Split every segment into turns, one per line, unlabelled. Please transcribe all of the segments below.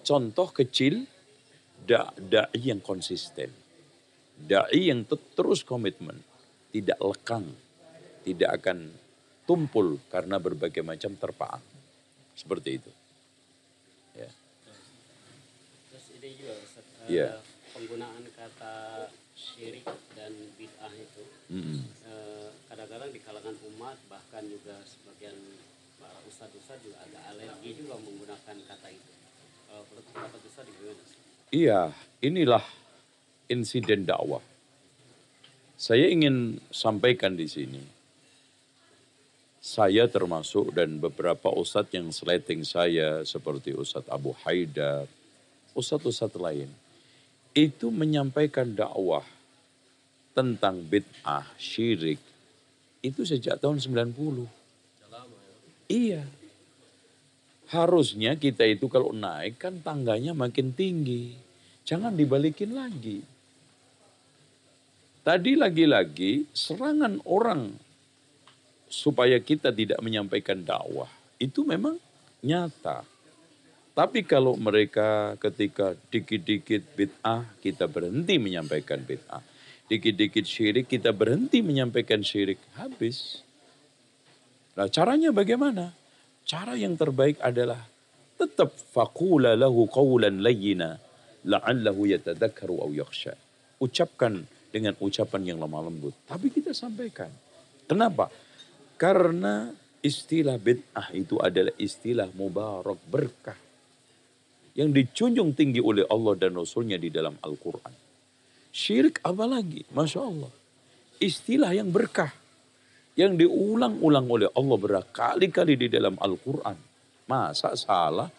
contoh kecil da'i yang konsisten. Da'i yang terus komitmen, tidak lekang, tidak akan tumpul karena berbagai macam terpaan. Seperti itu. Ya.
Terus ini juga Ustaz, penggunaan kata syirik dan bid'ah itu kadang-kadang di kalangan umat, bahkan juga sebagian para ustadz-ustadz juga agak alergi juga menggunakan kata itu. Menurut pendapat Ustaz gimana?
Iya, inilah insiden dakwah. Saya ingin sampaikan di sini. Saya termasuk dan beberapa ustadz yang seleting saya seperti Ustadz Abu Haidar, ustadz-ustadz lain. Itu menyampaikan dakwah tentang bid'ah, syirik. Itu sejak tahun 90. Iya. Harusnya kita itu kalau naik kan tangganya makin tinggi. Jangan dibalikin lagi. Tadi lagi-lagi serangan orang supaya kita tidak menyampaikan dakwah. Itu memang nyata. Tapi kalau mereka ketika dikit-dikit bid'ah, kita berhenti menyampaikan bid'ah. Dikit-dikit syirik, kita berhenti menyampaikan syirik. Habis. Nah caranya bagaimana? Cara yang terbaik adalah tetap faqula lahu qawlan layyina la'allahu yatadzakkaru aw yakhsha. Ucapkan dengan ucapan yang lemah lembut. Tapi kita sampaikan. Kenapa? Karena istilah bid'ah itu adalah istilah mubarak, berkah. Yang dijunjung tinggi oleh Allah dan Rasulnya di dalam Al-Quran. Syirik apalagi? Masya Allah. Istilah yang berkah. Yang diulang-ulang oleh Allah berkali-kali di dalam Al-Quran. Masa salah?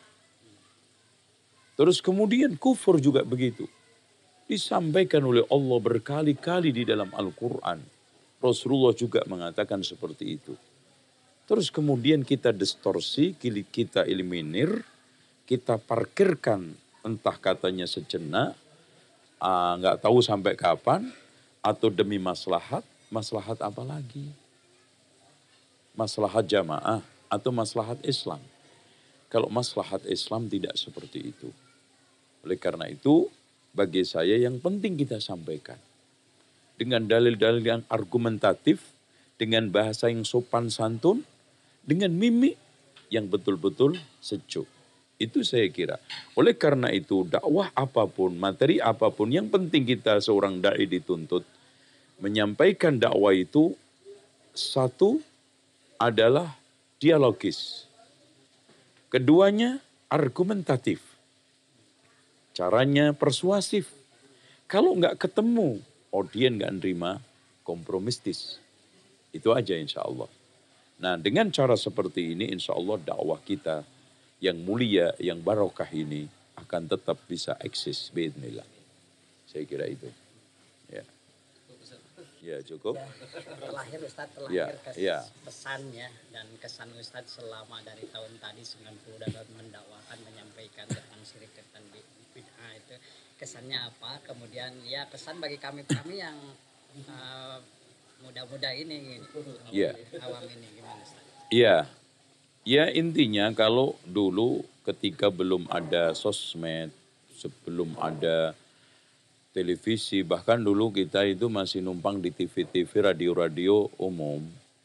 Terus kemudian kufur juga begitu. Disampaikan oleh Allah berkali-kali di dalam Al-Quran. Rasulullah juga mengatakan seperti itu. Terus kemudian kita distorsi, kita eliminir, kita parkirkan entah katanya sejenak, nggak tahu sampai kapan, atau demi maslahat apa lagi? Maslahat jamaah atau maslahat Islam. Kalau maslahat Islam tidak seperti itu. Oleh karena itu, bagi saya yang penting kita sampaikan. Dengan dalil-dalil yang argumentatif, dengan bahasa yang sopan santun, dengan mimik yang betul-betul sejuk. Itu saya kira. Oleh karena itu, dakwah apapun, materi apapun, yang penting kita seorang da'i dituntut. Menyampaikan dakwah itu, satu adalah dialogis. Keduanya argumentatif. Caranya persuasif. Kalau nggak ketemu, audien nggak nerima, kompromistis. Itu aja insya Allah. Nah dengan cara seperti ini insya Allah dakwah kita yang mulia, yang barokah ini akan tetap bisa eksis. Bismillah. Saya kira itu. Ya. Ya cukup.
Terakhir Ustadz, pesannya dan kesan Ustadz selama dari tahun tadi 90 dalam mendakwakan, menyampaikan tentang syirik dan bid'ah itu, kesannya apa? Kemudian ya kesan bagi kami yang muda-muda ini, awam ini gimana Ustadz?
Iya, ya intinya kalau dulu ketika belum ada sosmed, sebelum ada televisi, bahkan dulu kita itu masih numpang di TV-TV, radio-radio umum.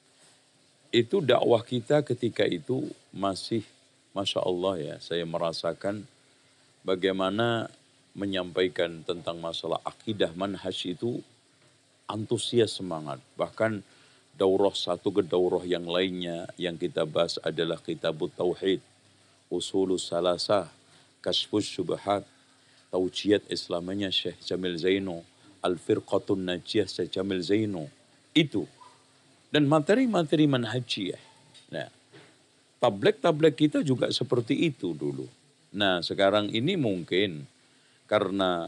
Itu dakwah kita ketika itu masih, Masya Allah ya, saya merasakan bagaimana menyampaikan tentang masalah akidah manhaj itu antusias semangat. Bahkan daurah satu ke daurah yang lainnya yang kita bahas adalah Kitabut Tauhid, Usulus Salasah, Kasfus Syubhat, Taujiat Islamanya Syekh Jamil Zaino, Al-Firqatun Najiyah Syekh Jamil Zaino. Itu. Dan materi-materi manhajiyah. Nah, tabligh kita juga seperti itu dulu. Nah, sekarang ini mungkin karena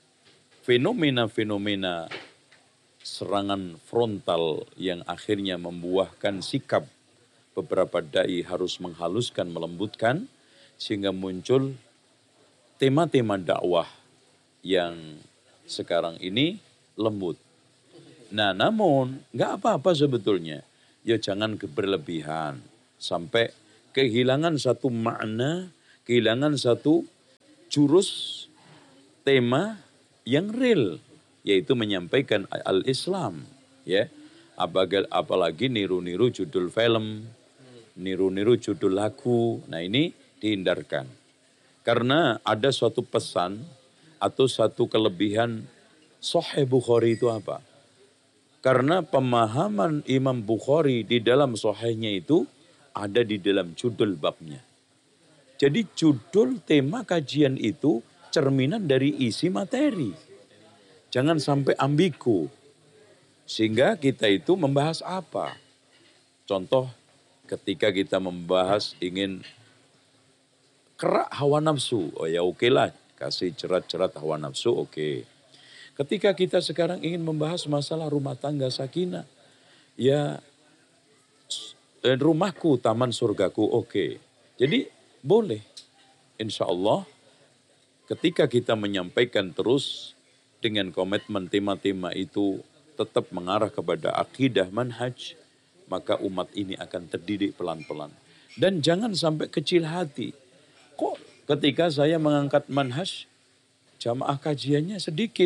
fenomena-fenomena serangan frontal yang akhirnya membuahkan sikap beberapa dai harus menghaluskan, melembutkan, sehingga muncul tema-tema dakwah yang sekarang ini lembut. Nah namun nggak apa-apa sebetulnya. Ya jangan berlebihan sampai kehilangan satu makna, kehilangan satu jurus tema yang real, yaitu menyampaikan al-Islam, ya. Apalagi niru-niru judul film, niru-niru judul lagu. Nah, ini dihindarkan. Karena ada suatu pesan atau satu kelebihan Sahih Bukhari itu apa? Karena pemahaman Imam Bukhari di dalam Sahihnya itu ada di dalam judul babnya. Jadi judul tema kajian itu cerminan dari isi materi. Jangan sampai ambigu. Sehingga kita itu membahas apa? Contoh ketika kita membahas ingin kerak hawa nafsu. Oh ya oke lah, kasih cerat-cerat hawa nafsu oke. Ketika kita sekarang ingin membahas masalah rumah tangga sakinah. Ya rumahku taman surgaku oke. Jadi boleh. Insya Allah ketika kita menyampaikan terus dengan komitmen tema-tema itu tetap mengarah kepada akidah manhaj, maka umat ini akan terdidik pelan-pelan. Dan jangan sampai kecil hati. Kok ketika saya mengangkat manhaj, jamaah kajiannya sedikit.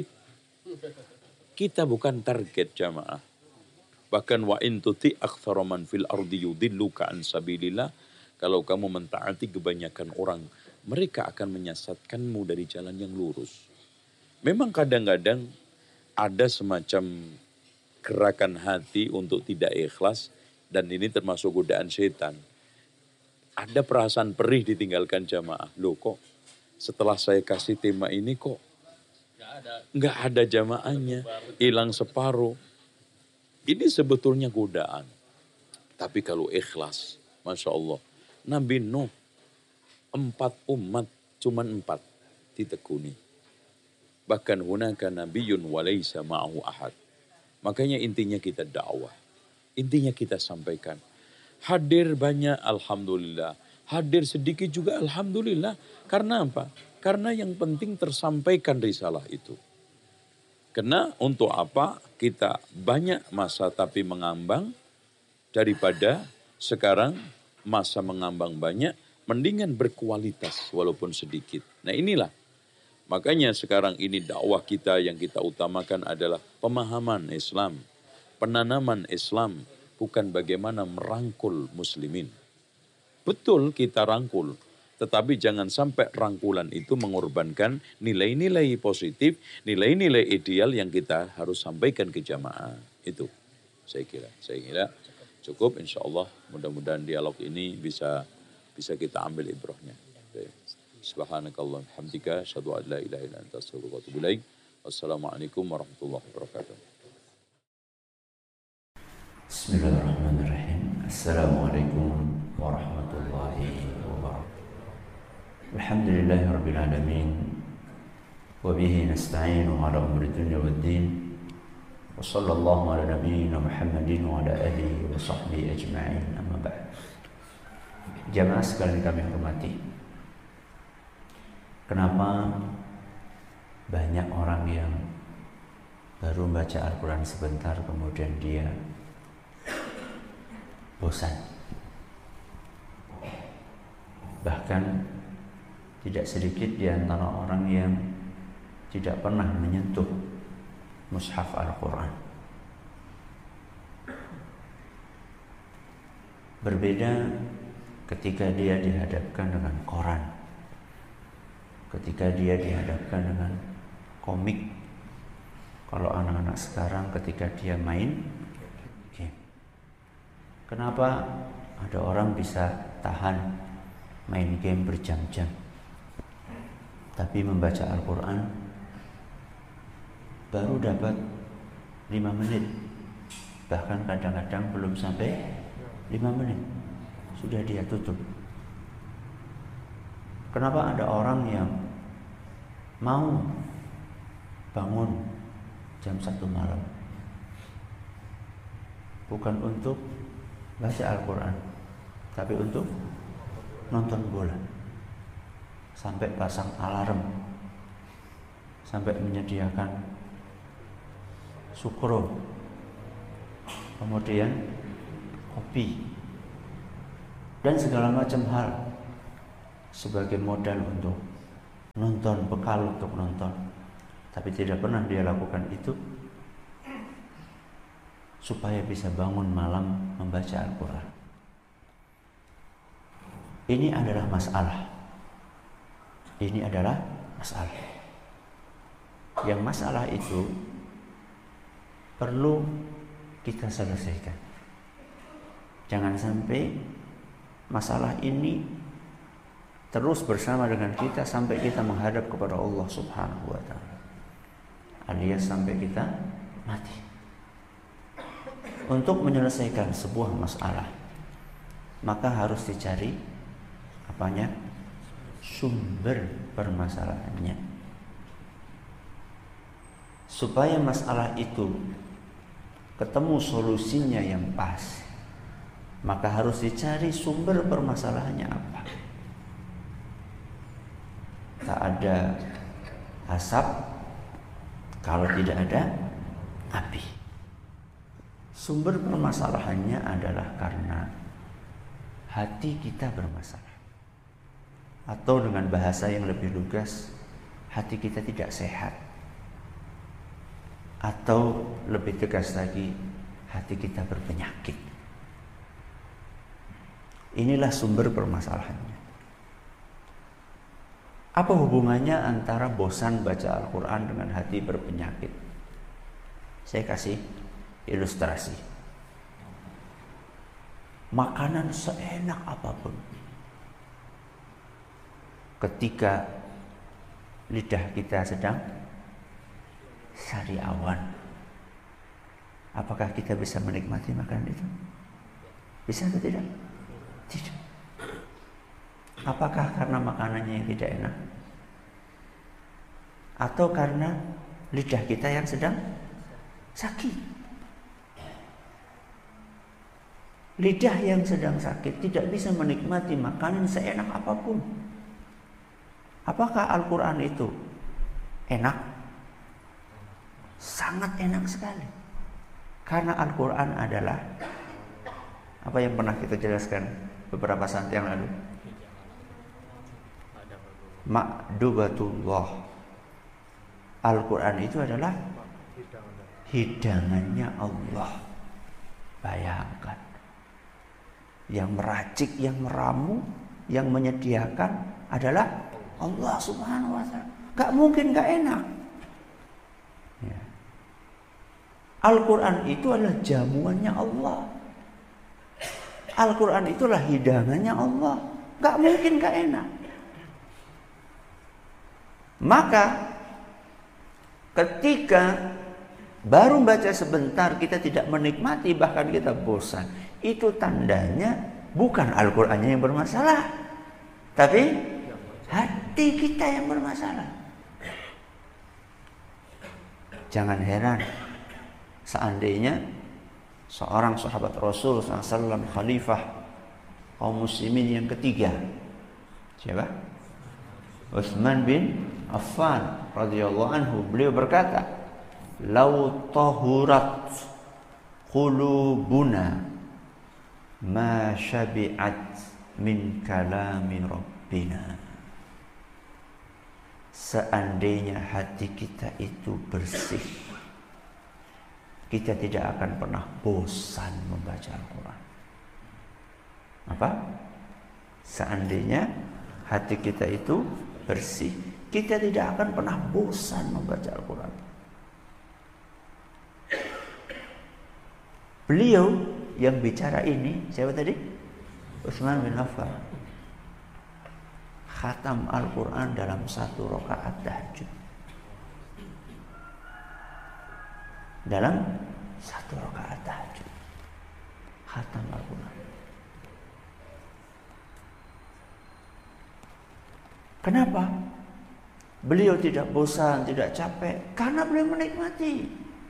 Kita bukan target jamaah. Bahkan wa in tuti aktsara man fil ardi yudilluka an sabilillah. Kalau kamu mentaati kebanyakan orang, mereka akan menyesatkanmu dari jalan yang lurus. Memang kadang-kadang ada semacam gerakan hati untuk tidak ikhlas, dan ini termasuk godaan setan. Ada perasaan perih ditinggalkan jamaah. Loh kok setelah saya kasih tema ini kok nggak ada jamaahnya, hilang separuh. Ini sebetulnya godaan. Tapi kalau ikhlas, Masya Allah, Nabi Nuh 4 umat, cuman 4 ditekuni. Bahkan hunaka nabiyyun wa laisa ma'ahu ahad. Makanya intinya kita dakwah. Intinya kita sampaikan. Hadir banyak, alhamdulillah. Hadir sedikit juga, alhamdulillah. Karena apa? Karena yang penting tersampaikan risalah itu. Karena untuk apa kita banyak masa tapi mengambang, daripada sekarang masa mengambang banyak, mendingan berkualitas walaupun sedikit. Nah inilah. Makanya sekarang ini dakwah kita yang kita utamakan adalah pemahaman Islam, penanaman Islam, bukan bagaimana merangkul muslimin. Betul kita rangkul, tetapi jangan sampai rangkulan itu mengorbankan nilai-nilai positif, nilai-nilai ideal yang kita harus sampaikan ke jamaah. Itu saya kira cukup, insya Allah. Mudah-mudahan dialog ini bisa kita ambil ibrahnya. Subhanakallah hamdika asyhadu an la ilaha illa anta astaghfiruka wa atubu ilaik. Wassalamualaikum warahmatullahi wabarakatuh.
Bismillahirrahmanirrahim. Assalamualaikum warahmatullahi wabarakatuh. Alhamdulillahirabbil alamin. Wa bihi nasta'inu ala umuri dunya waddin. Wa sallallahu ala nabiyyina Muhammadin wa ala alihi wa sahbihi ajma'in. Amma ba'd. Jamaah sekalian kami hormati. Kenapa banyak orang yang baru membaca Al-Quran sebentar kemudian dia bosan? Bahkan tidak sedikit di antara orang yang tidak pernah menyentuh mushaf Al-Quran. Berbeda ketika dia dihadapkan dengan koran, ketika dia dihadapkan dengan komik. Kalau anak-anak sekarang ketika dia main game. Kenapa ada orang bisa tahan main game berjam-jam, tapi membaca Al-Quran baru dapat 5 menit, bahkan kadang-kadang belum sampai 5 menit sudah dia tutup. Kenapa ada orang yang mau bangun jam 1 malam bukan untuk baca Al-Quran, tapi untuk nonton bola, sampai pasang alarm, sampai menyediakan sukro, kemudian kopi, dan segala macam hal sebagai modal untuk nonton, bekal untuk nonton, tapi tidak pernah dia lakukan itu supaya bisa bangun malam membaca Al-Quran. Ini adalah masalah. Ini adalah masalah. Yang masalah itu perlu kita selesaikan. Jangan sampai masalah ini terus bersama dengan kita sampai kita menghadap kepada Allah Subhanahu wa ta'ala, alias sampai kita mati. Untuk menyelesaikan sebuah masalah, maka harus dicari apanya? Sumber permasalahannya. Supaya masalah itu ketemu solusinya yang pas, maka harus dicari sumber permasalahannya apa. Tak ada asap kalau tidak ada api. Sumber permasalahannya adalah karena hati kita bermasalah. Atau dengan bahasa yang lebih lugas, hati kita tidak sehat. Atau lebih tegas lagi, hati kita berpenyakit. Inilah sumber permasalahannya. Apa hubungannya antara bosan baca Al-Quran dengan hati berpenyakit? Saya kasih ilustrasi. Makanan seenak apapun, ketika lidah kita sedang sariawan, apakah kita bisa menikmati makanan itu? Bisa atau tidak? Tidak. Apakah karena makanannya yang tidak enak? Atau karena lidah kita yang sedang sakit? Lidah yang sedang sakit tidak bisa menikmati makanan seenak apapun. Apakah Al-Quran itu enak? Sangat enak sekali. Karena Al-Quran adalah apa yang pernah kita jelaskan beberapa saat yang lalu. Ma'dubatullah. Al-Quran itu adalah hidangannya Allah. Bayangkan, yang meracik, yang meramu, yang menyediakan adalah Allah Subhanahu wa ta'ala. Gak mungkin gak enak. Ya. Al-Quran itu adalah jamuannya Allah. Al-Quran itulah hidangannya Allah. Gak mungkin gak enak. Maka ketika baru baca sebentar kita tidak menikmati, bahkan kita bosan, itu tandanya bukan Al-Qur'annya yang bermasalah, tapi hati kita yang bermasalah. Jangan heran seandainya seorang sahabat Rasul SAW, khalifah kaum muslimin yang ketiga, siapa? Utsman bin Affan radhiyallahu anhu, beliau berkata, "Lau tahurat qulubuna ma syabi'at min kalami rabbina." Seandainya hati kita itu bersih, kita tidak akan pernah bosan membaca Al-Quran. Apa? Seandainya hati kita itu bersih, kita tidak akan pernah bosan membaca Al-Quran. Beliau yang bicara ini siapa tadi? Utsman bin Affan. Khatam Al-Quran dalam 1 rakaat tahajud. Dalam 1 rakaat tahajud khatam Al-Quran. Kenapa? Beliau tidak bosan, tidak capek, karena beliau menikmati.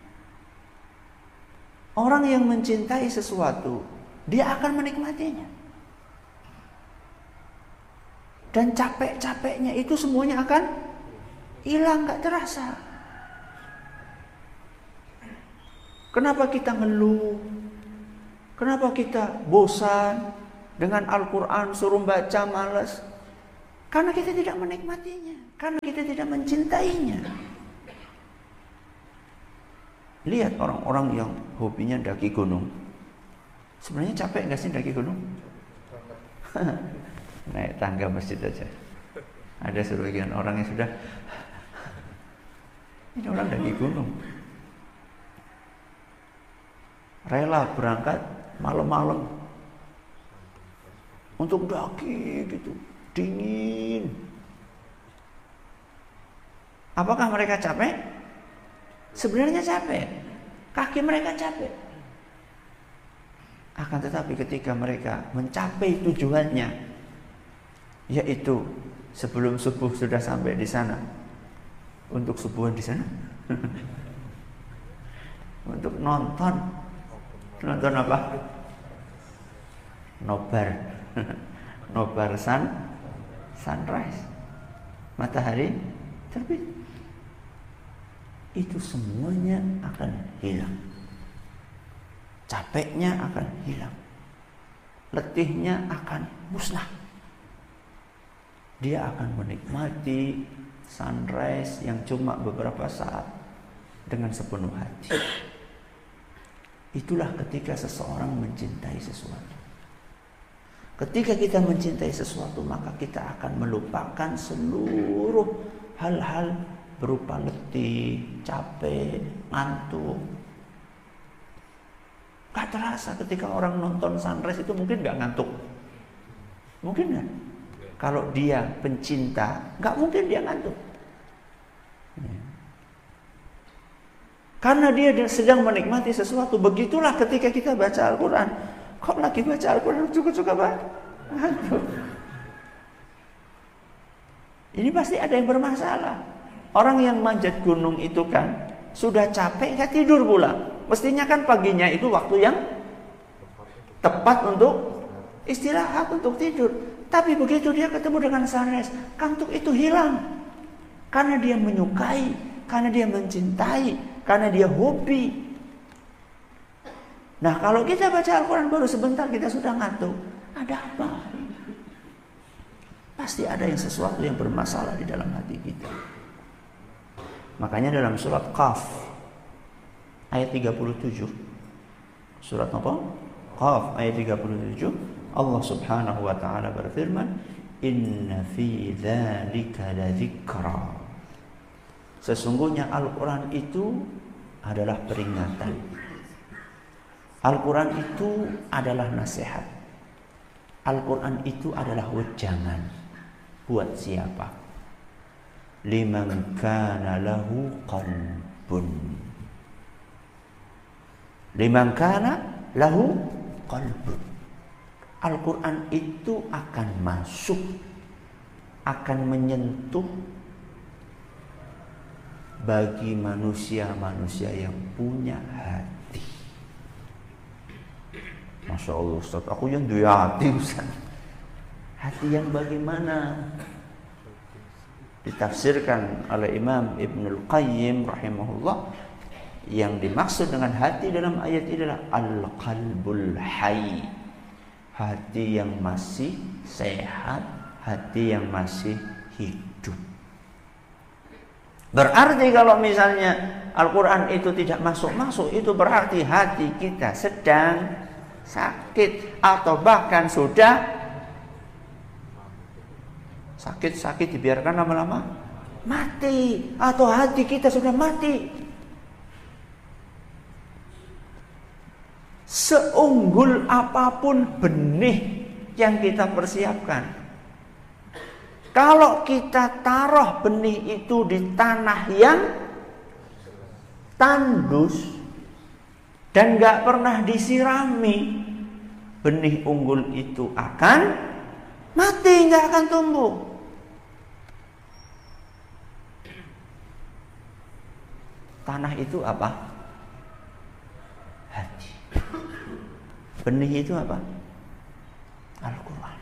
Orang yang mencintai sesuatu, dia akan menikmatinya. Dan capek-capeknya itu semuanya akan hilang, gak terasa. Kenapa kita ngeluh? Kenapa kita bosan dengan Al-Quran, suruh baca malas? Karena kita tidak menikmatinya, karena kita tidak mencintainya. Lihat orang-orang yang hobinya daki gunung. Sebenarnya capek nggak sih daki gunung? Naik tangga masjid aja. Ada sebagian orang yang sudah, ini orang daki gunung. Rela berangkat malam-malam untuk daki gitu, dingin. Apakah mereka capek? Sebenarnya capek. Kaki mereka capek. Akan tetapi ketika mereka mencapai tujuannya, yaitu sebelum subuh sudah sampai di sana. Untuk subuhan di sana. Untuk nonton apa? Nobar sunrise, matahari terbit. Itu semuanya akan hilang. Capeknya akan hilang, letihnya akan musnah. Dia akan menikmati sunrise yang cuma beberapa saat dengan sepenuh hati. Itulah ketika seseorang mencintai sesuatu. Ketika kita mencintai sesuatu, maka kita akan melupakan seluruh hal-hal berupa letih, capek, ngantuk. Gak terasa ketika orang nonton sunrise itu mungkin gak ngantuk. Mungkin gak? Kalau dia pencinta, gak mungkin dia ngantuk. Karena dia sedang menikmati sesuatu. Begitulah ketika kita baca Al-Quran. Kok lagi baca Al-Quran suka-suka banget ngantuk. Ini pasti ada yang bermasalah. Orang yang manjat gunung itu kan sudah capek, gak tidur pula. Mestinya kan paginya itu waktu yang tepat untuk istirahat, untuk tidur. Tapi begitu dia ketemu dengan sunrise, kantuk itu hilang. Karena dia menyukai, karena dia mencintai, karena dia hobi. Nah, kalau kita baca Al-Quran baru sebentar kita sudah ngantuk, ada apa? Pasti ada yang sesuatu yang bermasalah di dalam hati kita. Makanya dalam surat Qaf ayat 37, surat apa? Qaf ayat 37, Allah Subhanahu wa taala berfirman, "Inna fi dzalika ladzikra." Sesungguhnya Al-Quran itu adalah peringatan. Al-Quran itu adalah nasihat. Al-Quran itu adalah wejangan. Buat siapa? Liman kana lahu qalbun. Liman kana lahu qalbun. Al-Quran itu akan masuk, akan menyentuh bagi manusia-manusia yang punya hati. Masya Allah Ustaz, aku yang dua hati Ustaz. Hati yang bagaimana? Ditafsirkan oleh Imam Ibnul Qayyim rahimahullah, yang dimaksud dengan hati dalam ayat ini adalah al-qalbul hayy, hati yang masih sehat, hati yang masih hidup. Berarti kalau misalnya Al-Quran itu tidak masuk-masuk, itu berarti hati kita sedang sakit, atau bahkan sudah sakit dibiarkan lama-lama mati, atau hati kita sudah mati. Seunggul apapun benih yang kita persiapkan, kalau kita taruh benih itu di tanah yang tandus dan gak pernah disirami, benih unggul itu akan mati, gak akan tumbuh. Tanah itu apa? Hati. Benih itu apa? Al-Quran.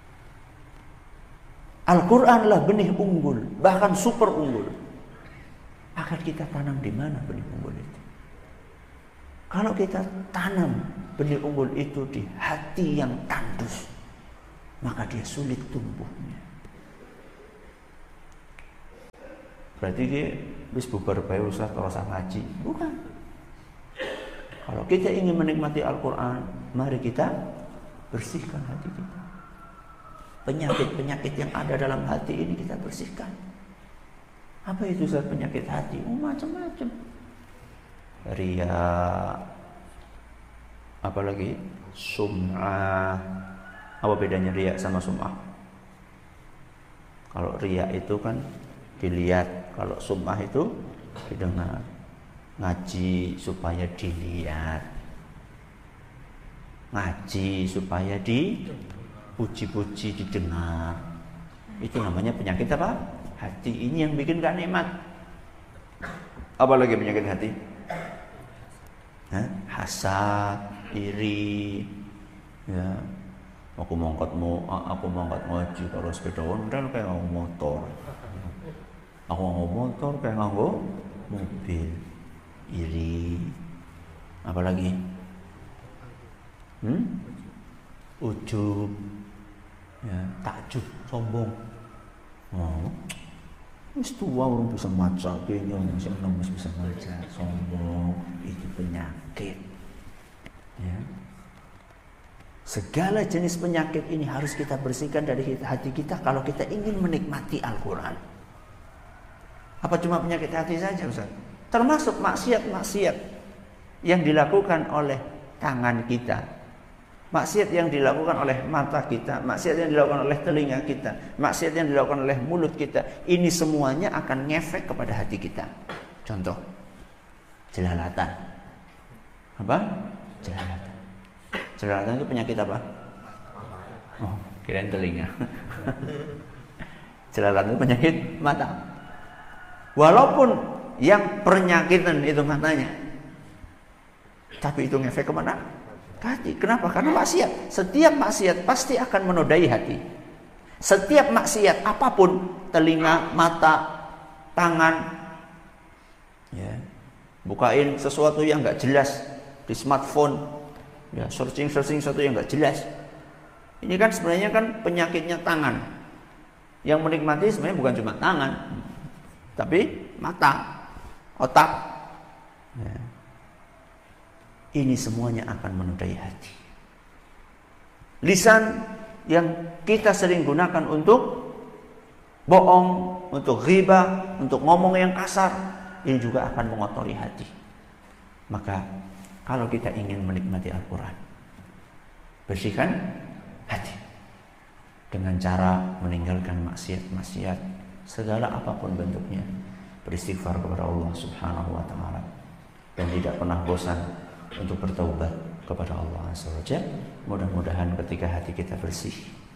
Al-Quran adalah benih unggul, bahkan super unggul. Akan kita tanam di mana benih unggul itu? Kalau kita tanam benih unggul itu di hati yang tandus, maka dia sulit tumbuhnya. Berarti dia wis bubar bae Ustaz ora usah ngaji. Bukan. Kalau kita ingin menikmati Al-Qur'an, mari kita bersihkan hati kita. Penyakit-penyakit yang ada dalam hati ini kita bersihkan. Apa itu Ustaz penyakit hati? Macam-macam. Riya, apalagi sum'ah. Apa bedanya riya sama sum'ah? Kalau riya itu kan dilihat, kalau sum'ah itu didengar. Ngaji supaya dilihat, ngaji supaya dipuji-puji, didengar. Itu namanya penyakit apa? Hati. Ini yang bikin gak nikmat. Apalagi penyakit hati? Hasad, iri, ya. Aku mangkat ngaji karo sepeda ondel kayak nganggo motor. Aku nganggo motor kayak nganggo mobil. Iri. Apalagi? Ujub. Ya, takjub, sombong. Oh. Wis tua orang bisa maca, kayaknya masih enam bisa maca, sombong. Itu penyakit. Ya. Segala jenis penyakit ini harus kita bersihkan dari hati kita kalau kita ingin menikmati Al-Quran. Apa cuma penyakit hati saja, Ustaz? Termasuk maksiat-maksiat yang dilakukan oleh tangan kita, maksiat yang dilakukan oleh mata kita, maksiat yang dilakukan oleh telinga kita, maksiat yang dilakukan oleh mulut kita. Ini semuanya akan ngefek kepada hati kita. Contoh, jelalatan. Apa? Jelalatan. Jelalatan itu penyakit apa? Oh, kirain telinga. Jelalatan itu penyakit mata. Walaupun yang penyakitan itu matanya, tapi itu ngefek kemana? Hati. Kenapa? Karena maksiat. Setiap maksiat pasti akan menodai hati. Setiap maksiat apapun, telinga, mata, tangan, ya, bukain sesuatu yang nggak jelas di smartphone, ya, searching sesuatu yang nggak jelas. Ini kan sebenarnya kan penyakitnya tangan. Yang menikmati sebenarnya bukan cuma tangan, tapi mata, otak. Ya. Ini semuanya akan menodai hati. Lisan yang kita sering gunakan untuk bohong, untuk ghibah, untuk ngomong yang kasar, ini juga akan mengotori hati. Maka kalau kita ingin menikmati Al-Quran, bersihkan hati dengan cara meninggalkan maksiat-maksiat segala apapun bentuknya, beristighfar kepada Allah Subhanahu wa taala, dan tidak pernah bosan untuk bertaubat kepada Allah Azza wa Jalla. Mudah-mudahan ketika hati kita bersih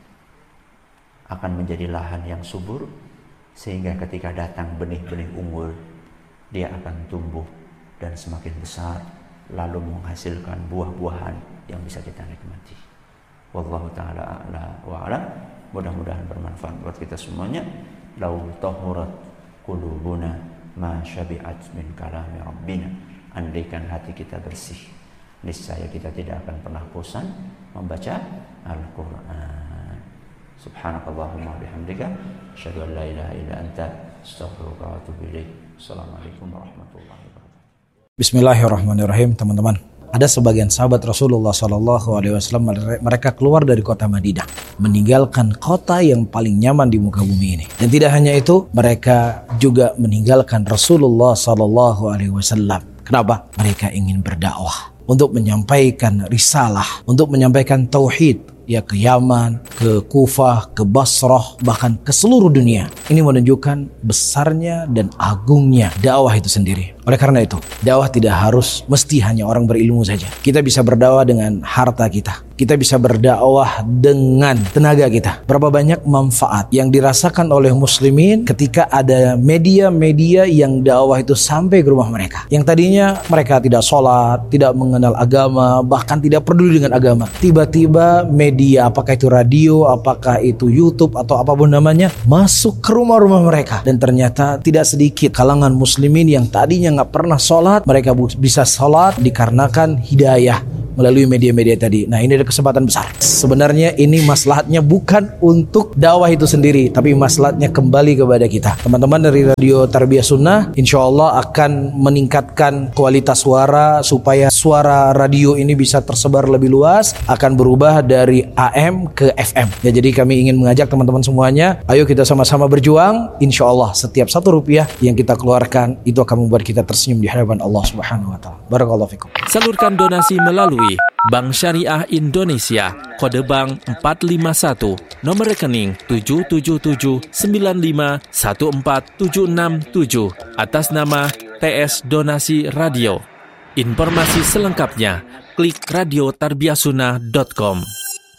akan menjadi lahan yang subur, sehingga ketika datang benih-benih unggul, dia akan tumbuh dan semakin besar, lalu menghasilkan buah-buahan yang bisa kita nikmati. Wallahu ta'ala a'la wa a'lam. Mudah-mudahan bermanfaat buat kita semuanya. Lau tahurat qulubuna ma syabi'at min kalami rabbina. Andaikan hati kita bersih, niscaya kita tidak akan pernah bosan membaca Al-Quran. Subhanakallahumma bihamdika, asyhadu an la ilaha illa anta, astaghfiruka wa atubu ilaik. Assalamualaikum warahmatullahi wabarakatuh.
Bismillahirrahmanirrahim, teman-teman. Ada sebagian sahabat Rasulullah SAW, mereka keluar dari kota Madinah, meninggalkan kota yang paling nyaman di muka bumi ini. Dan tidak hanya itu, mereka juga meninggalkan Rasulullah SAW. Kenapa? Mereka ingin berdakwah untuk menyampaikan risalah, untuk menyampaikan tauhid, ya, ke Yaman, ke Kufah, ke Basrah, bahkan ke seluruh dunia. Ini menunjukkan besarnya dan agungnya dakwah itu sendiri. Oleh karena itu, dakwah tidak harus mesti hanya orang berilmu saja. Kita bisa berdakwah dengan harta kita. Kita bisa berdakwah dengan tenaga kita. Berapa banyak manfaat yang dirasakan oleh muslimin ketika ada media-media yang dakwah itu sampai ke rumah mereka. Yang tadinya mereka tidak sholat, tidak mengenal agama, bahkan tidak peduli dengan agama. Tiba-tiba media, apakah itu radio, apakah itu YouTube, atau apapun namanya, masuk ke rumah-rumah mereka. Dan ternyata tidak sedikit kalangan muslimin yang tadinya nggak pernah sholat, mereka bisa sholat dikarenakan hidayah, melalui media-media tadi. Nah, ini ada kesempatan besar. Sebenarnya ini maslahatnya bukan untuk dakwah itu sendiri, tapi maslahatnya kembali kepada kita. Teman-teman dari Radio Tarbiyah Sunnah, insya Allah akan meningkatkan kualitas suara supaya suara radio ini bisa tersebar lebih luas, akan berubah dari AM ke FM. Ya, jadi kami ingin mengajak teman-teman semuanya, ayo kita sama-sama berjuang. Insya Allah setiap 1 rupiah yang kita keluarkan itu akan membuat kita tersenyum di hadapan Allah Subhanahu wa taala. Barakallahu fikum.
Salurkan donasi melalui Bank Syariah Indonesia, kode bank 451, nomor rekening 77795147677 atas nama TS Donasi Radio. Informasi selengkapnya klik radiotarbiyahsunnah.com.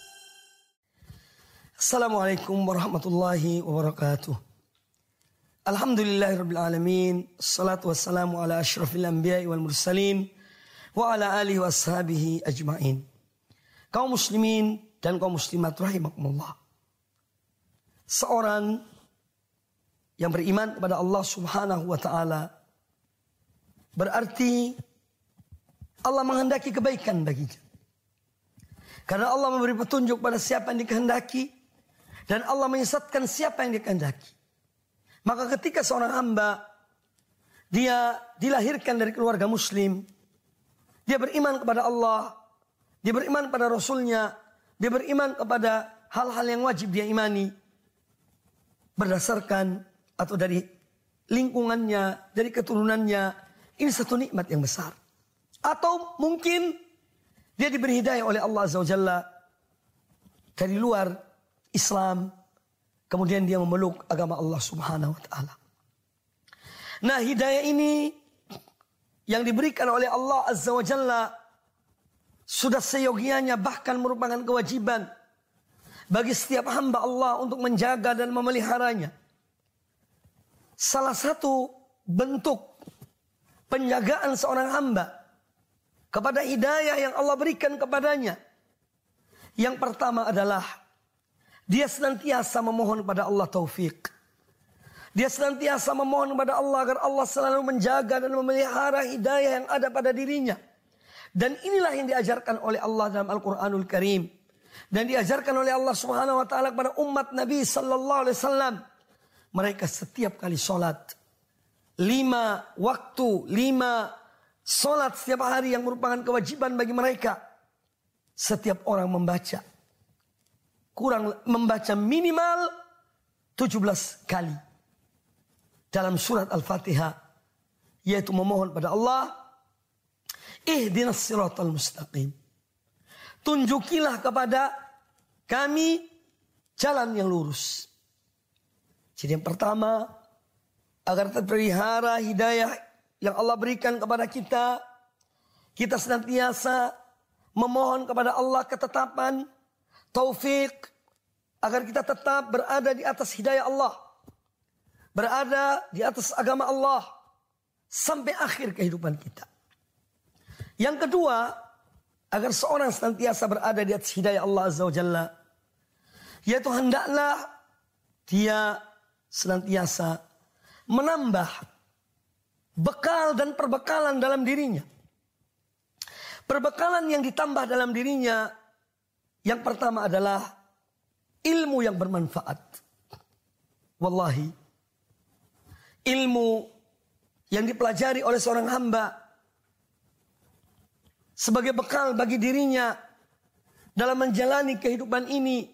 Assalamualaikum warahmatullahi wabarakatuh. Alhamdulillahirabbil alamin. Assalatu wassalamu ala asyrafil anbiya'i wal mursalin wa ala alihi washabihi ajmain. Kaum muslimin dan kaum muslimat rahimakumullah. Seorang yang beriman kepada Allah Subhanahu wa taala berarti Allah menghendaki kebaikan baginya. Karena Allah memberi petunjuk pada siapa yang dikehendaki dan Allah menyesatkan siapa yang dikehendaki. Maka ketika seorang hamba dia dilahirkan dari keluarga muslim, dia beriman kepada Allah, dia beriman kepada Rasulnya, dia beriman kepada hal-hal yang wajib dia imani. Berdasarkan atau dari lingkungannya, dari keturunannya, ini satu nikmat yang besar. Atau mungkin dia diberi hidayah oleh Allah Azza wa Jalla dari luar Islam, kemudian dia memeluk agama Allah Subhanahu wa taala. Nah, hidayah ini yang diberikan oleh Allah Azza wa Jalla sudah seyogianya, bahkan merupakan kewajiban bagi setiap hamba Allah untuk menjaga dan memeliharanya. Salah satu bentuk penjagaan seorang hamba kepada hidayah yang Allah berikan kepadanya, yang pertama adalah dia senantiasa memohon kepada Allah taufik. Dia senantiasa memohon kepada Allah agar Allah selalu menjaga dan memelihara hidayah yang ada pada dirinya. Dan inilah yang diajarkan oleh Allah dalam Al-Quranul Karim. Dan diajarkan oleh Allah Subhanahu wa taala kepada umat Nabi sallallahu alaihi wasallam. Mereka setiap kali sholat, 5 waktu, 5 sholat setiap hari yang merupakan kewajiban bagi mereka. Setiap orang membaca minimal 17 kali dalam surat Al-Fatihah, yaitu memohon pada Allah, ihdinas siratal mustaqim, tunjukilah kepada kami jalan yang lurus. Jadi yang pertama, agar terpelihara hidayah yang Allah berikan kepada kita, kita senantiasa memohon kepada Allah ketetapan, taufik, agar kita tetap berada di atas hidayah Allah, berada di atas agama Allah sampai akhir kehidupan kita. Yang kedua, agar seorang senantiasa berada di atas hidayah Allah Azza wa Jalla, yaitu hendaklah dia senantiasa menambah bekal dan perbekalan dalam dirinya. Perbekalan yang ditambah dalam dirinya, yang pertama adalah ilmu yang bermanfaat. Wallahi, ilmu yang dipelajari oleh seorang hamba sebagai bekal bagi dirinya dalam menjalani kehidupan ini.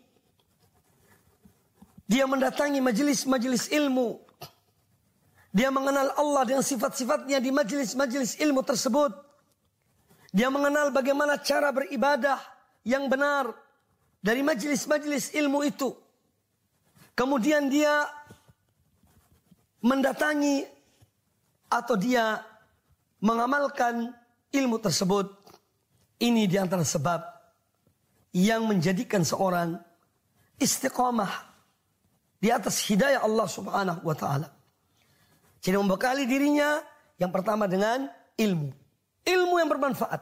Dia mendatangi majelis-majelis ilmu. Dia mengenal Allah dengan sifat-sifatnya di majelis-majelis ilmu tersebut. Dia mengenal bagaimana cara beribadah yang benar dari majelis-majelis ilmu itu. Kemudian dia mendatangi atau dia mengamalkan ilmu tersebut. Ini di antara sebab yang menjadikan seorang istiqamah di atas hidayah Allah Subhanahu wa taala. Jadi membekali dirinya yang pertama dengan ilmu. Ilmu yang bermanfaat.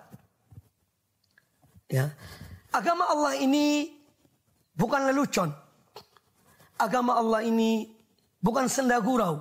Ya. Agama Allah ini bukan lelucon. Agama Allah ini bukan senda gurau.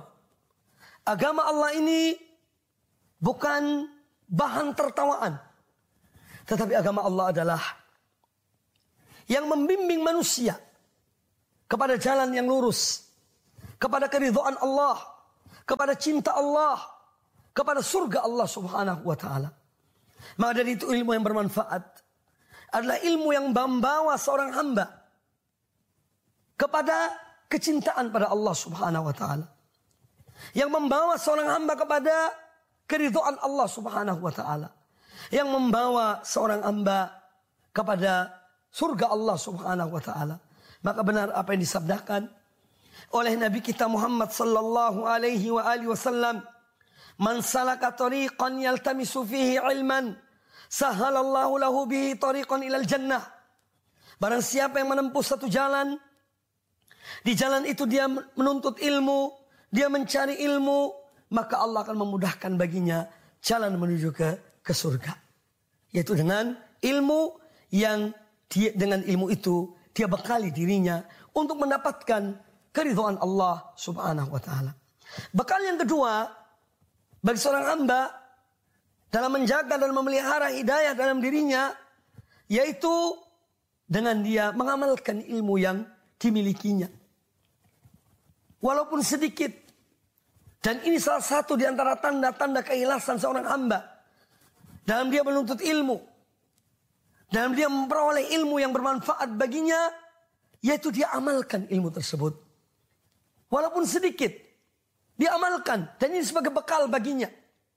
Agama Allah ini bukan bahan tertawaan. Tetapi agama Allah adalah yang membimbing manusia kepada jalan yang lurus, kepada keridhaan Allah, kepada cinta Allah, kepada surga Allah Subhanahu wa taala. Maka dari itu ilmu yang bermanfaat adalah ilmu yang membawa seorang hamba kepada kecintaan pada Allah Subhanahu wa taala. Yang membawa seorang hamba kepada keridhaan Allah Subhanahu wa taala. Yang membawa seorang hamba kepada surga Allah Subhanahu wa taala. Maka benar apa yang disabdakan oleh Nabi kita Muhammad sallallahu alaihi wa alihi wasallam, "Man salaka tariqan yaltamisu fihi ilman, sahalallahu lahu bihi tariqan ilal jannah." Barang siapa yang menempuh satu jalan, di jalan itu dia menuntut ilmu, dia mencari ilmu, maka Allah akan memudahkan baginya jalan menuju ke surga. Yaitu dengan ilmu yang dengan ilmu itu dia bekali dirinya untuk mendapatkan keridhaan Allah Subhanahu wa taala. Bekal yang kedua bagi seorang hamba dalam menjaga dan memelihara hidayah dalam dirinya, yaitu dengan dia mengamalkan ilmu yang dimilikinya. Walaupun sedikit. Dan ini salah satu di antara tanda-tanda keikhlasan seorang hamba dalam dia menuntut ilmu, dalam dia memperoleh ilmu yang bermanfaat baginya, yaitu dia amalkan ilmu tersebut. Walaupun sedikit, dia amalkan. Dan ini sebagai bekal baginya.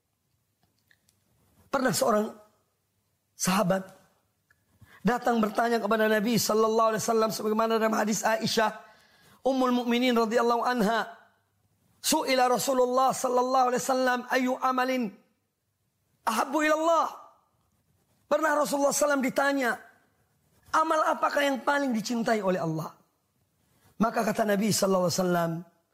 Pernah seorang sahabat datang bertanya kepada Nabi sallallahu alaihi wasallam sebagaimana dalam hadis Aisyah Ummul Mukminin radhiyallahu anha, su'ila Rasulullah sallallahu alaihi wasallam ayu amalin ahabbu ilallah. Pernah Rasulullah SAW ditanya, amal apakah yang paling dicintai oleh Allah? Maka kata Nabi sallallahu alaihi wasallam,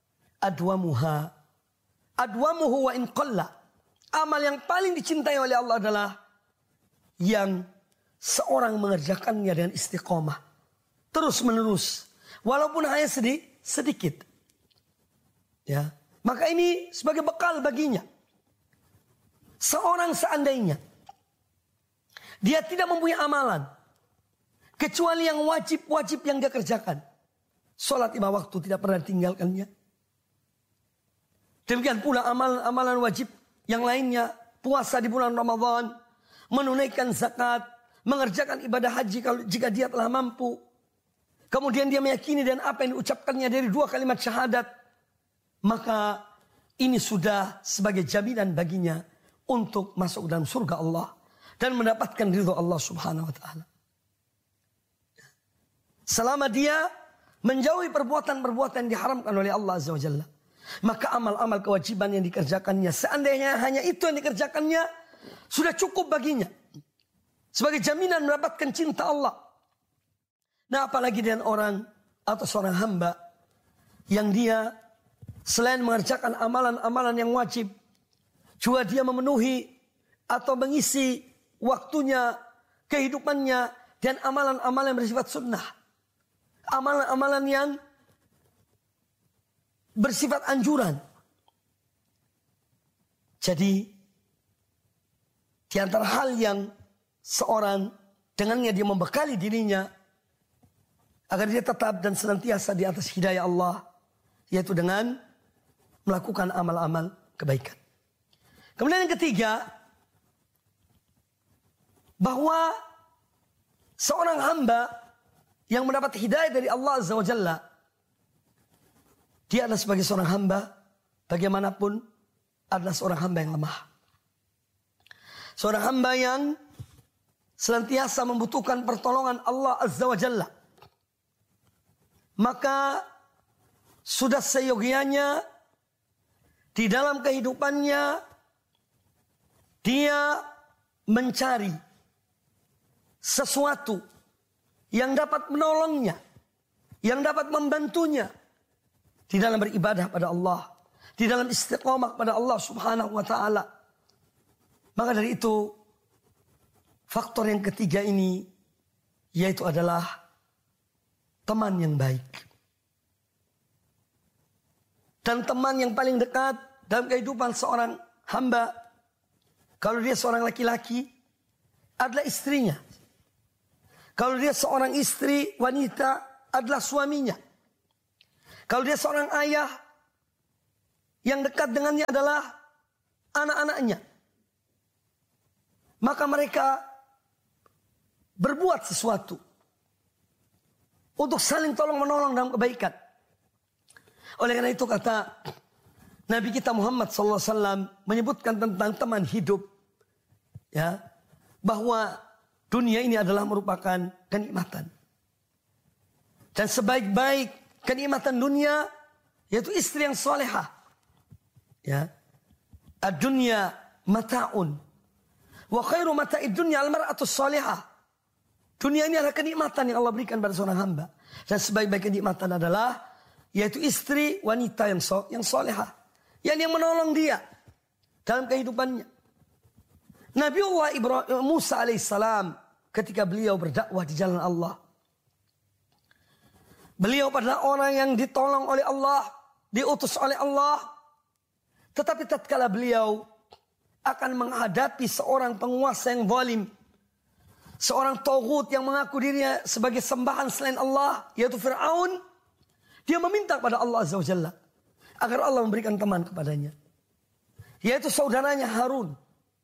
adwamuhu wa in qalla. Amal yang paling dicintai oleh Allah adalah yang seorang mengerjakannya dengan istiqomah, terus menerus, walaupun hanya sedikit. Ya, maka ini sebagai bekal baginya. Seorang seandainya dia tidak mempunyai amalan kecuali yang wajib-wajib yang dia kerjakan. Salat 5 waktu tidak pernah ditinggalkannya. Demikian pula amalan wajib yang lainnya, puasa di bulan Ramadan, menunaikan zakat, mengerjakan ibadah haji kalau jika dia telah mampu. Kemudian dia meyakini dan apa yang diucapkannya dari 2 kalimat syahadat, maka ini sudah sebagai jaminan baginya untuk masuk dalam surga Allah dan mendapatkan ridho Allah Subhanahu wa taala. Selama dia menjauhi perbuatan-perbuatan yang diharamkan oleh Allah Azza wa Jalla, maka amal-amal kewajiban yang dikerjakannya, seandainya hanya itu yang dikerjakannya, sudah cukup baginya sebagai jaminan mendapatkan cinta Allah. Nah, apalagi dengan orang atau seorang hamba yang dia selain mengerjakan amalan-amalan yang wajib, juga dia memenuhi atau mengisi waktunya, kehidupannya dan amalan-amalan yang bersifat sunnah. Amalan-amalan yang bersifat anjuran. Jadi, di antara hal yang seorang dengannya dia membekali dirinya agar dia tetap dan senantiasa di atas hidayah Allah, yaitu dengan melakukan amal-amal kebaikan. Kemudian yang ketiga, bahwa seorang hamba yang mendapat hidayah dari Allah Azza wa Jalla, dia adalah sebagai seorang hamba, bagaimanapun adalah seorang hamba yang lemah. Seorang hamba yang senantiasa membutuhkan pertolongan Allah Azza wa Jalla. Maka sudah seyogianya di dalam kehidupannya dia mencari sesuatu yang dapat menolongnya, yang dapat membantunya di dalam beribadah pada Allah, di dalam istiqomah pada Allah Subhanahu wa taala. Maka dari itu, faktor yang ketiga ini yaitu adalah teman yang baik. Dan teman yang paling dekat dalam kehidupan seorang hamba, kalau dia seorang laki-laki, adalah istrinya. Kalau dia seorang istri, wanita adalah suaminya. Kalau dia seorang ayah, yang dekat dengannya adalah anak-anaknya. Maka mereka berbuat sesuatu untuk saling tolong-menolong dalam kebaikan. Oleh karena itu kata Nabi kita Muhammad SAW menyebutkan tentang teman hidup, ya, bahwa dunia ini adalah merupakan kenikmatan. Dan sebaik-baik kenikmatan dunia yaitu istri yang solehah. Ya, ad-dunya mata'un, wa khairu mata'id dunya al-mar'atus solehah. Dunia ini adalah kenikmatan yang Allah berikan pada seorang hamba. Dan sebaik-baik kenikmatan adalah yaitu istri wanita yang solehah, yang menolong dia dalam kehidupannya. Nabiullah Musa alaihissalam ketika beliau berdakwah di jalan Allah, beliau adalah orang yang ditolong oleh Allah, diutus oleh Allah. Tetapi tatkala beliau akan menghadapi seorang penguasa yang zalim, seorang taghut yang mengaku dirinya sebagai sembahan selain Allah, yaitu Fir'aun, dia meminta kepada Allah Azza wa Jalla agar Allah memberikan teman kepadanya, yaitu saudaranya Harun.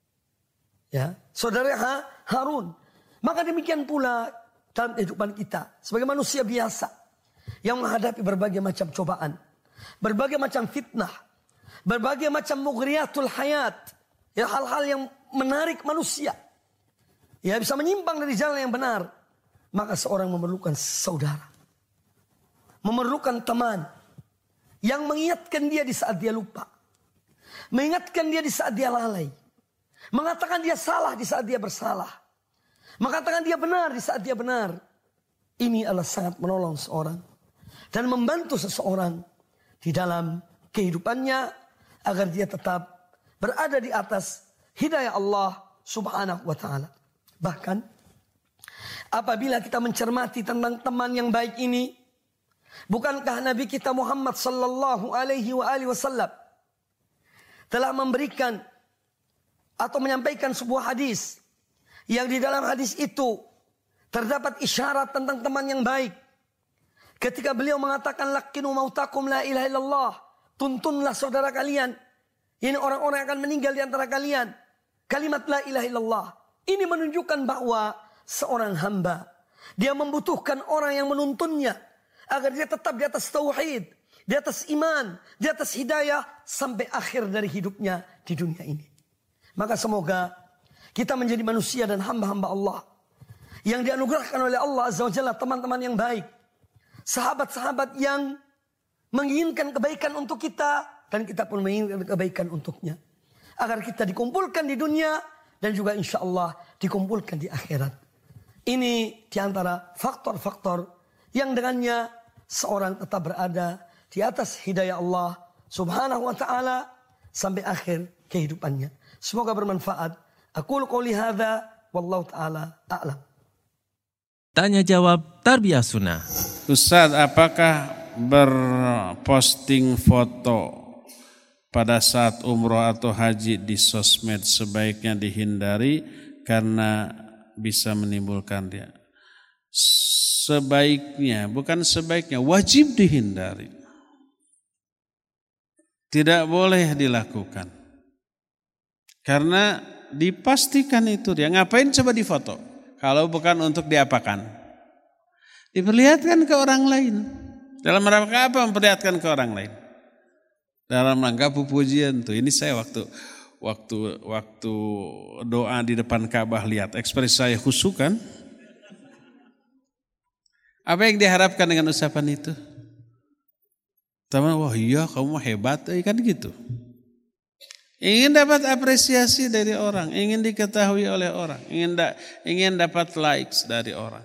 Ya, saudara Harun. Maka demikian pula dalam kehidupan kita sebagai manusia biasa yang menghadapi berbagai macam cobaan, berbagai macam fitnah, berbagai macam mughriyatul hayat, ya, hal-hal yang menarik manusia, ya, bisa menyimpang dari jalan yang benar. Maka seorang memerlukan saudara, memerlukan teman yang mengingatkan dia di saat dia lupa, mengingatkan dia di saat dia lalai, mengatakan dia salah di saat dia bersalah, mengatakan dia benar di saat dia benar. Ini adalah sangat menolong seorang dan membantu seseorang di dalam kehidupannya agar dia tetap berada di atas hidayah Allah Subhanahu wa ta'ala. Bahkan apabila kita mencermati tentang teman yang baik ini, bukankah Nabi kita Muhammad sallallahu alaihi wasallam telah memberikan atau menyampaikan sebuah hadis yang di dalam hadis itu terdapat isyarat tentang teman yang baik. Ketika beliau mengatakan laqinu mautakum la ilaha illallah, tuntunlah saudara kalian, ini orang-orang yang akan meninggal di antara kalian, kalimat la ilaha illallah. Ini menunjukkan bahwa seorang hamba dia membutuhkan orang yang menuntunnya agar dia tetap di atas tauhid, di atas iman, di atas hidayah sampai akhir dari hidupnya di dunia ini. Maka semoga kita menjadi manusia dan hamba-hamba Allah yang dianugerahkan oleh Allah Azza wa Jalla teman-teman yang baik, sahabat-sahabat yang menginginkan kebaikan untuk kita dan kita pun menginginkan kebaikan untuknya, agar kita dikumpulkan di dunia dan juga insya Allah dikumpulkan di akhirat. Ini diantara faktor-faktor yang dengannya seorang tetap berada di atas hidayah Allah Subhanahu wa ta'ala sampai akhir kehidupannya. Semoga bermanfaat. Aqulu qouli hadza wallahu ta'ala a'lam.
Tanya jawab Tarbiyah Sunnah.
Ustaz, apakah berposting foto pada saat umroh atau haji di sosmed sebaiknya dihindari karena bisa menimbulkan dia? Sebaiknya, bukan sebaiknya, wajib dihindari. Tidak boleh dilakukan. Karena dipastikan itu dia. Ngapain coba difoto? Kalau bukan untuk diapakan? Diperlihatkan ke orang lain. Dalam rangka apa memperlihatkan ke orang lain? Dalam rangka pujian tuh. Ini saya waktu doa di depan Ka'bah, lihat ekspresi saya khusyuk kan? Apa yang diharapkan dengan ucapan itu? Teman, wah iya kamu hebat, kan gitu. Ingin dapat apresiasi dari orang, ingin diketahui oleh orang, ingin dapat likes dari orang.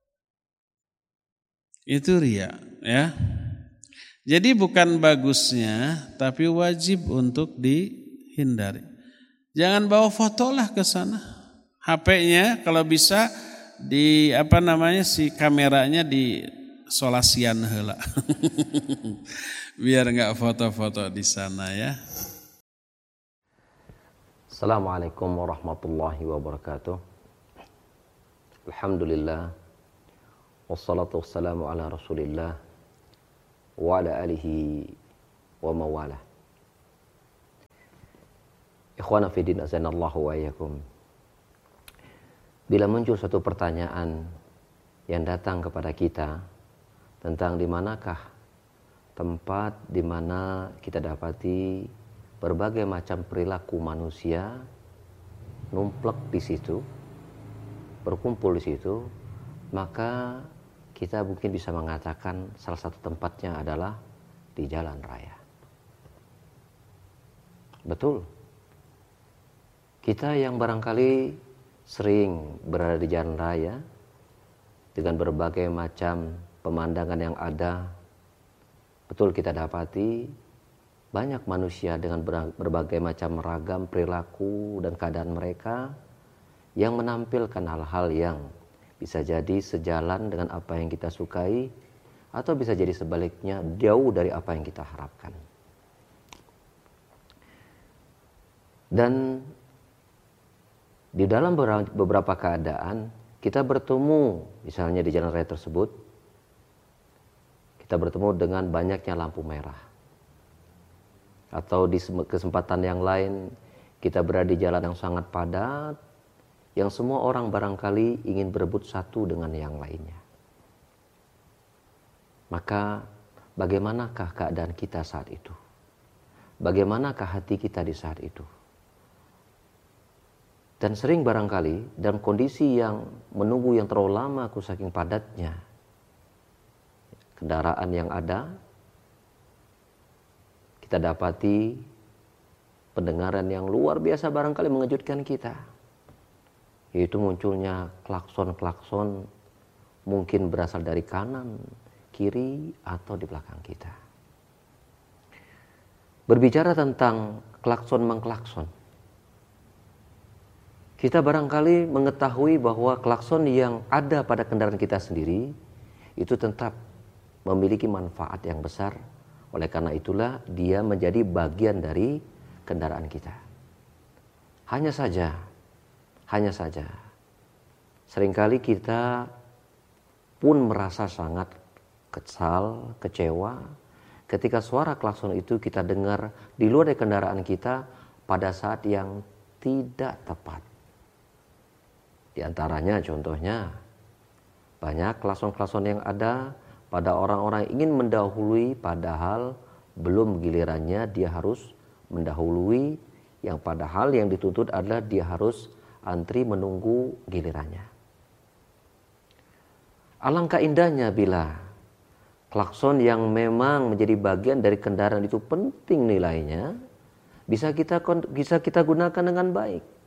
Itu riya, ya. Jadi bukan bagusnya, tapi wajib untuk dihindari. Jangan bawa foto lah ke sana. HP-nya kalau bisa si kameranya di solasian heula. Biar enggak foto-foto di sana, ya.
Assalamualaikum warahmatullahi wabarakatuh. Alhamdulillah. Wassalatu wassalamu ala Rasulillah wa ala alihi wa mawalah. Ikhwana fiddin azanallahu wa iyyakum. Bila muncul suatu pertanyaan yang datang kepada kita tentang di manakah tempat di mana kita dapati berbagai macam perilaku manusia numplek di situ, berkumpul di situ, maka kita mungkin bisa mengatakan salah satu tempatnya adalah di jalan raya. Betul. Kita yang barangkali sering berada di jalan raya dengan berbagai macam pemandangan yang ada, betul kita dapati banyak manusia dengan berbagai macam ragam perilaku dan keadaan mereka yang menampilkan hal-hal yang bisa jadi sejalan dengan apa yang kita sukai atau bisa jadi sebaliknya jauh dari apa yang kita harapkan. Dan di dalam beberapa keadaan kita bertemu, misalnya di jalan raya tersebut, kita bertemu dengan banyaknya lampu merah. Atau di kesempatan yang lain kita berada di jalan yang sangat padat, yang semua orang barangkali ingin berebut satu dengan yang lainnya. Maka bagaimanakah keadaan kita saat itu? Bagaimanakah hati kita di saat itu? Dan sering barangkali dalam kondisi yang menunggu yang terlalu lama saking padatnya kendaraan yang ada, kita dapati pendengaran yang luar biasa barangkali mengejutkan kita, yaitu munculnya klakson-klakson mungkin berasal dari kanan, kiri, atau di belakang kita. Berbicara tentang klakson-mengklakson, kita barangkali mengetahui bahwa klakson yang ada pada kendaraan kita sendiri itu tetap memiliki manfaat yang besar. Oleh karena itulah dia menjadi bagian dari kendaraan kita. Hanya saja, seringkali kita pun merasa sangat kesal, kecewa ketika suara klakson itu kita dengar di luar dari kendaraan kita pada saat yang tidak tepat. Di antaranya contohnya banyak klakson-klakson yang ada pada orang-orang yang ingin mendahului padahal belum gilirannya dia harus mendahului, yang padahal yang dituntut adalah dia harus antri menunggu gilirannya. Alangkah indahnya bila klakson yang memang menjadi bagian dari kendaraan itu penting nilainya bisa kita gunakan dengan baik.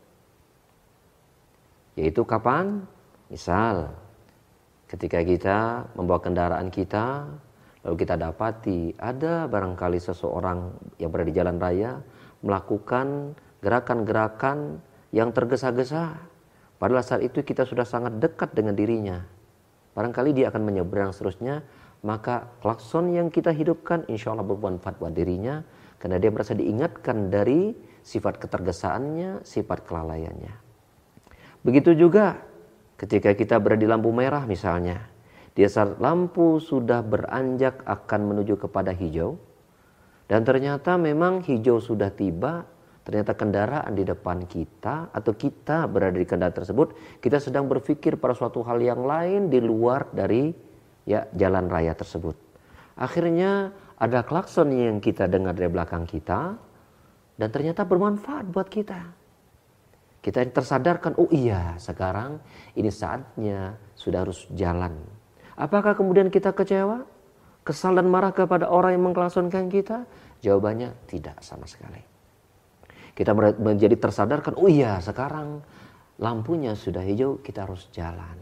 Yaitu kapan? Misal ketika kita membawa kendaraan kita, lalu kita dapati ada barangkali seseorang yang berada di jalan raya melakukan gerakan-gerakan yang tergesa-gesa. Padahal saat itu kita sudah sangat dekat dengan dirinya. Barangkali dia akan menyeberang seterusnya, maka klakson yang kita hidupkan insya Allah bermanfaat buat dirinya, karena dia merasa diingatkan dari sifat ketergesaannya, sifat kelalaiannya. Begitu juga ketika kita berada di lampu merah misalnya, di saat lampu sudah beranjak akan menuju kepada hijau, dan ternyata memang hijau sudah tiba, ternyata kendaraan di depan kita atau kita berada di kendaraan tersebut, kita sedang berpikir pada suatu hal yang lain di luar dari jalan raya tersebut. Akhirnya ada klakson yang kita dengar dari belakang kita dan ternyata bermanfaat buat kita. Kita tersadarkan, oh iya sekarang ini saatnya sudah harus jalan. Apakah kemudian kita kecewa, kesal dan marah kepada orang yang mengklaksonkan kita? Jawabannya tidak sama sekali. Kita menjadi tersadarkan, oh iya sekarang lampunya sudah hijau, kita harus jalan.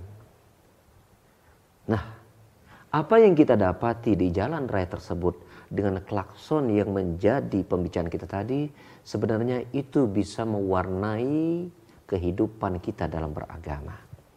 Nah, apa yang kita dapati di jalan raya tersebut dengan klakson yang menjadi pembicaraan kita tadi, sebenarnya itu bisa mewarnai kehidupan kita dalam beragama.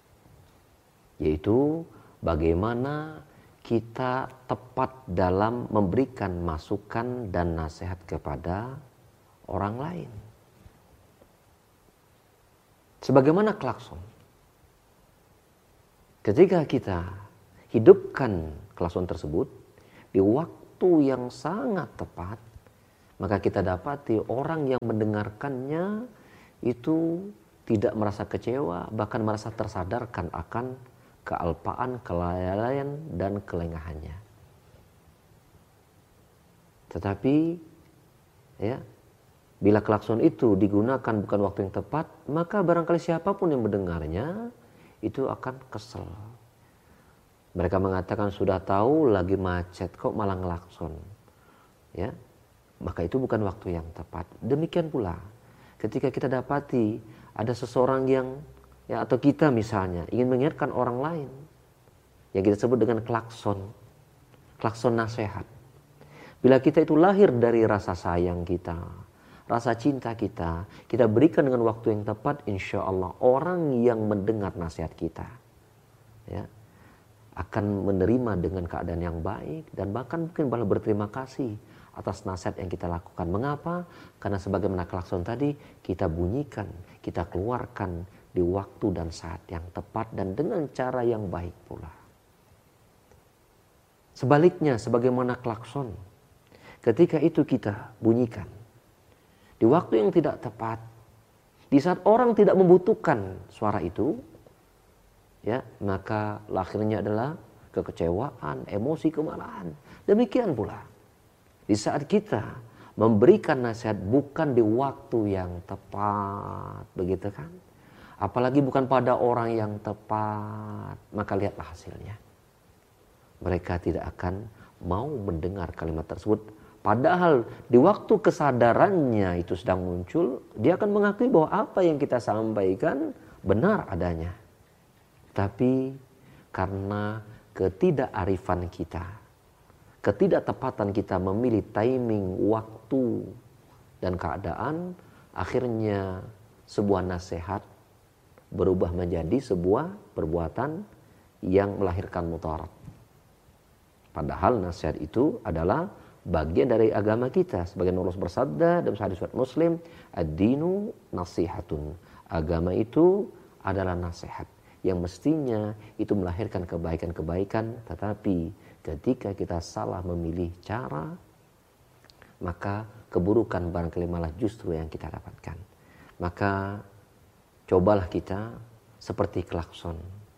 Yaitu bagaimana kita tepat dalam memberikan masukan dan nasihat kepada orang lain. Sebagaimana klakson. Ketika kita hidupkan klakson tersebut di waktu yang sangat tepat, maka kita dapati orang yang mendengarkannya itu tidak merasa kecewa, bahkan merasa tersadarkan akan kealpaan, kelalaian, dan kelengahannya. Tetapi ya, bila klakson itu digunakan bukan waktu yang tepat, maka barangkali siapapun yang mendengarnya itu akan kesel. Mereka mengatakan sudah tahu lagi macet kok malah ngelakson. Ya, maka itu bukan waktu yang tepat. Demikian pula ketika kita dapati ada seseorang yang ya, atau kita misalnya ingin mengingatkan orang lain, yang kita sebut dengan klakson nasihat. Bila kita itu lahir dari rasa sayang kita, rasa cinta kita berikan dengan waktu yang tepat, insya Allah orang yang mendengar nasihat kita ya, akan menerima dengan keadaan yang baik dan bahkan mungkin malah berterima kasih atas nasihat yang kita lakukan. Mengapa? Karena sebagaimana klakson tadi kita bunyikan, kita keluarkan di waktu dan saat yang tepat dan dengan cara yang baik pula. Sebaliknya, sebagaimana klakson, ketika itu kita bunyikan di waktu yang tidak tepat, di saat orang tidak membutuhkan suara itu, ya, maka akhirnya adalah kekecewaan, emosi, kemarahan. Demikian pula di saat kita memberikan nasihat bukan di waktu yang tepat, begitu kan? Apalagi bukan pada orang yang tepat, maka lihatlah hasilnya. Mereka tidak akan mau mendengar kalimat tersebut. Padahal di waktu kesadarannya itu sedang muncul, dia akan mengakui bahwa apa yang kita sampaikan benar adanya. Tapi karena ketidakarifan kita, ketidaktepatan kita memilih timing, waktu, dan keadaan, akhirnya sebuah nasihat berubah menjadi sebuah perbuatan yang melahirkan mudarat. Padahal nasihat itu adalah bagian dari agama kita. Sebagian Allah bersabda dalam hadis riwayat Muslim, ad-dinu nasihatun. Agama itu adalah nasihat yang mestinya itu melahirkan kebaikan-kebaikan, tetapi ketika kita salah memilih cara, maka keburukan barangkali malah justru yang kita dapatkan. Maka cobalah kita seperti klakson.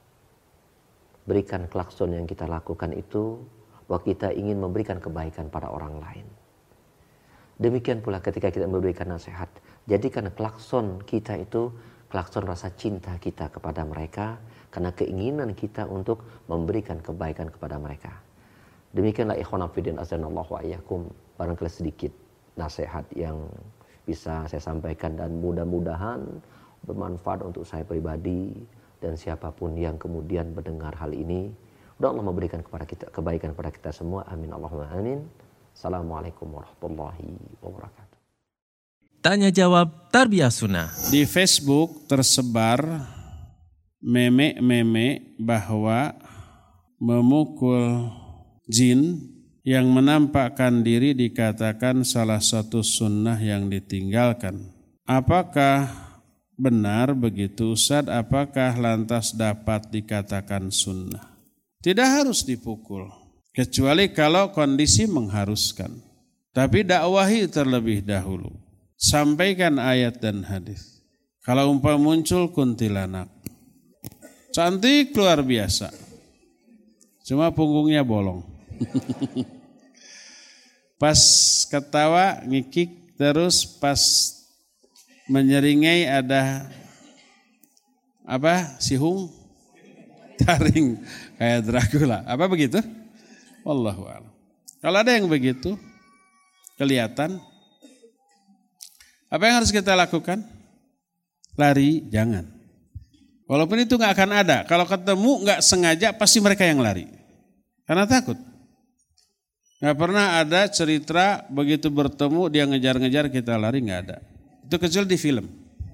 Berikan klakson yang kita lakukan itu bahwa kita ingin memberikan kebaikan pada orang lain. Demikian pula ketika kita memberikan nasihat, jadikan klakson kita itu klakson rasa cinta kita kepada mereka, karena keinginan kita untuk memberikan kebaikan kepada mereka. Demikianlah ikhwan fillah azanallahu wa iyyakum, barangkali sedikit nasihat yang bisa saya sampaikan dan mudah-mudahan bermanfaat untuk saya pribadi dan siapapun yang kemudian mendengar hal ini. Mudah Allah memberikan kepada kita kebaikan kepada kita semua. Amin Allahumma amin. Assalamualaikum warahmatullahi wabarakatuh.
Tanya jawab Tarbiyah Sunnah.
Di Facebook tersebar meme-meme bahwa memukul jin yang menampakkan diri dikatakan salah satu sunnah yang ditinggalkan. Apakah benar begitu Ustaz? Apakah lantas dapat dikatakan sunnah? Tidak harus dipukul, kecuali kalau kondisi mengharuskan. Tapi dakwahi terlebih dahulu. Sampaikan ayat dan hadis. Kalau umpama muncul kuntilanak, cantik luar biasa, cuma punggungnya bolong. Pas ketawa ngikik, terus pas menyeringai ada apa? Sihung, taring kayak Dracula. Apa begitu? Wallahu a'lam. Kalau ada yang begitu kelihatan, apa yang harus kita lakukan? Lari, jangan. Walaupun itu nggak akan ada. Kalau ketemu nggak sengaja pasti mereka yang lari. Karena takut. Nggak pernah ada cerita begitu bertemu dia ngejar-ngejar kita lari, nggak ada. Itu kecil di film.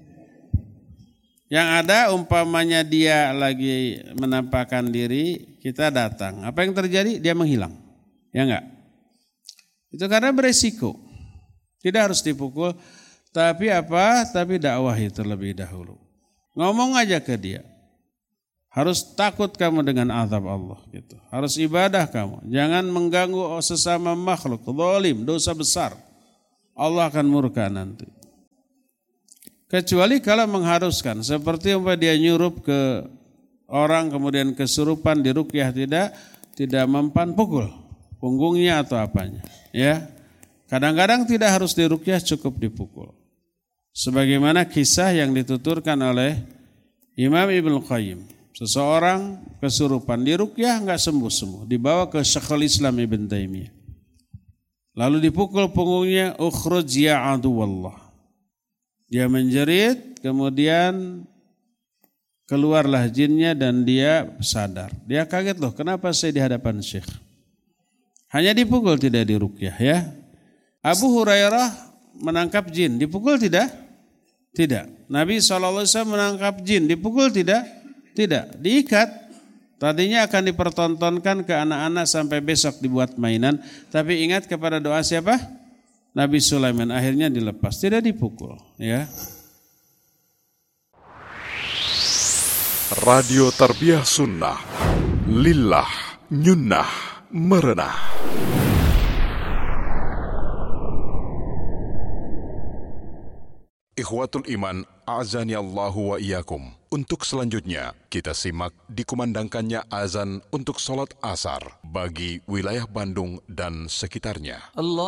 Yang ada umpamanya dia lagi menampakkan diri, kita datang. Apa yang terjadi? Dia menghilang. Ya enggak? Itu karena beresiko. Tidak harus dipukul. Tapi apa? Tapi dakwahi terlebih dahulu. Ngomong aja ke dia. Harus takut kamu dengan azab Allah gitu. Harus ibadah kamu. Jangan mengganggu sesama makhluk. Zalim, dosa besar. Allah akan murka nanti. Kecuali kalau mengharuskan. Seperti umpamanya dia nyurup ke orang kemudian kesurupan diruqyah tidak mempan, pukul punggungnya atau apanya. Ya. Kadang-kadang tidak harus diruqyah, cukup dipukul. Sebagaimana kisah yang dituturkan oleh Imam Ibnu Qayyim. Seseorang kesurupan diruqyah enggak sembuh-sembuh, dibawa ke Syekhul Islam Ibn Taimiyah. Lalu dipukul punggungnya, ukhruj ya aduwallah. Dia menjerit, kemudian keluarlah jinnya dan dia sadar. Dia kaget, loh kenapa saya di hadapan Syekh? Hanya dipukul, tidak diruqyah ya. Abu Hurairah menangkap jin, dipukul tidak? Tidak. Nabi SAW menangkap jin, dipukul tidak? Tidak, diikat. Tadinya akan dipertontonkan ke anak-anak sampai besok dibuat mainan. Tapi ingat kepada doa siapa? Nabi Sulaiman, akhirnya dilepas, tidak dipukul. Ya.
Radio Tarbiyah Sunnah, Lillah, Nyunnah, Merenah. Ikhwatul Iman, a'azani Allahu wa iyyakum. Untuk selanjutnya, kita simak dikumandangkannya azan untuk sholat asar bagi wilayah Bandung dan sekitarnya.